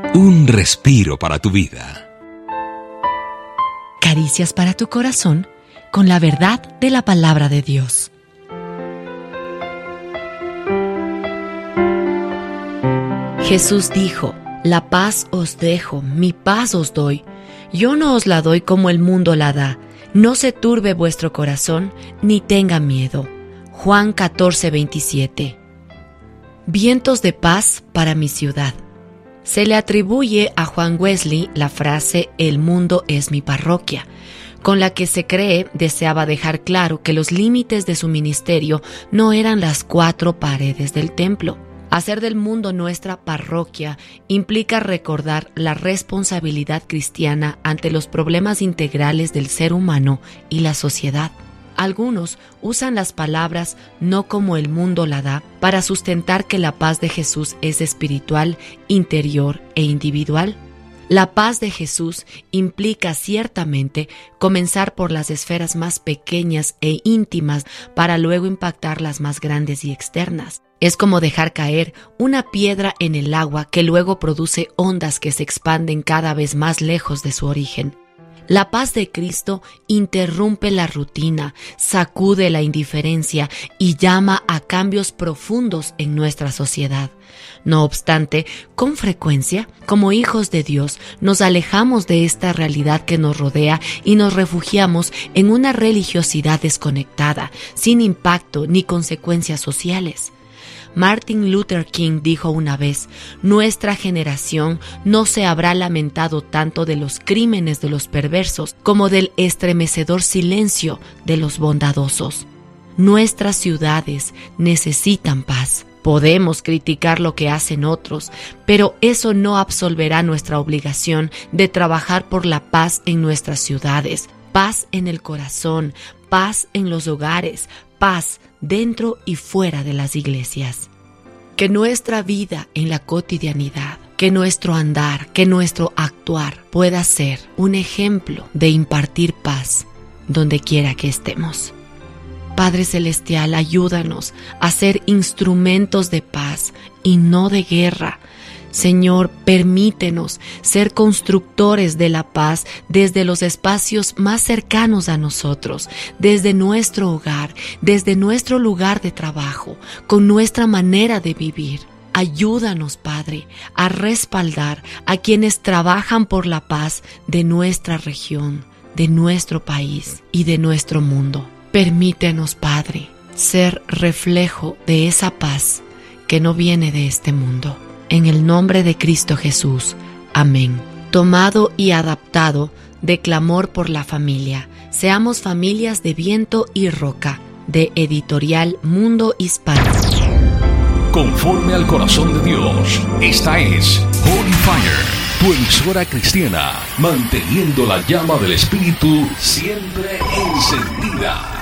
Un respiro para tu vida. Caricias para tu corazón con la verdad de la palabra de Dios. Jesús dijo: la paz os dejo, mi paz os doy. Yo no os la doy como el mundo la da. No se turbe vuestro corazón, ni tenga miedo. Juan 14:27. Vientos de paz para mi ciudad. Se le atribuye a Juan Wesley la frase «El mundo es mi parroquia», con la que se cree deseaba dejar claro que los límites de su ministerio no eran las 4 paredes del templo. Hacer del mundo nuestra parroquia implica recordar la responsabilidad cristiana ante los problemas integrales del ser humano y la sociedad. Algunos usan las palabras «no como el mundo la da» para sustentar que la paz de Jesús es espiritual, interior e individual. La paz de Jesús implica ciertamente comenzar por las esferas más pequeñas e íntimas para luego impactar las más grandes y externas. Es como dejar caer una piedra en el agua que luego produce ondas que se expanden cada vez más lejos de su origen. La paz de Cristo interrumpe la rutina, sacude la indiferencia y llama a cambios profundos en nuestra sociedad. No obstante, con frecuencia, como hijos de Dios, nos alejamos de esta realidad que nos rodea y nos refugiamos en una religiosidad desconectada, sin impacto ni consecuencias sociales. Martin Luther King dijo una vez: nuestra generación no se habrá lamentado tanto de los crímenes de los perversos como del estremecedor silencio de los bondadosos. Nuestras ciudades necesitan paz. Podemos criticar lo que hacen otros, pero eso no absolverá nuestra obligación de trabajar por la paz en nuestras ciudades, paz en el corazón, paz en los hogares, paz dentro y fuera de las iglesias. Que nuestra vida en la cotidianidad, que nuestro andar, que nuestro actuar pueda ser un ejemplo de impartir paz donde quiera que estemos. Padre Celestial, ayúdanos a ser instrumentos de paz y no de guerra. Señor, permítenos ser constructores de la paz desde los espacios más cercanos a nosotros, desde nuestro hogar, desde nuestro lugar de trabajo, con nuestra manera de vivir. Ayúdanos, Padre, a respaldar a quienes trabajan por la paz de nuestra región, de nuestro país y de nuestro mundo. Permítenos, Padre, ser reflejo de esa paz que no viene de este mundo. En el nombre de Cristo Jesús. Amén. Tomado y adaptado de Clamor por la Familia. Seamos familias de viento y roca. De Editorial Mundo Hispano. Conforme al corazón de Dios. Esta es Holy Fire, tu emisora cristiana, manteniendo la llama del Espíritu siempre encendida.